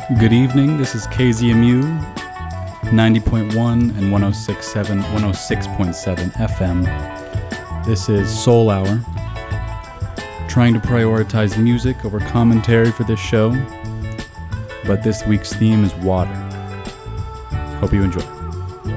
Good evening, this is KZMU 90.1 and 106.7 FM. This is Soul Hour, trying to prioritize music over commentary for this show, but this week's theme is water. Hope you enjoy.